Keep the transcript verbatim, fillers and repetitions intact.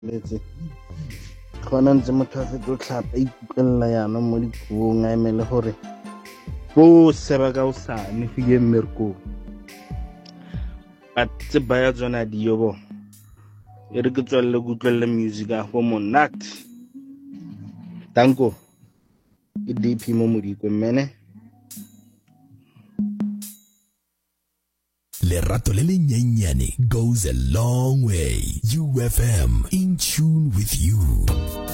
letse gona ntse motho a fetsa o tlhapa ikutlwelela yana mo dikobong a emele gore bo seba ka osane fige mmerkong but tse baya tsona dio bo e re ke tswelle go utlwella music a go monate tanko ke D P mo modiko mmene Lerato le le nyenyane goes a long way. U F M, in tune with you.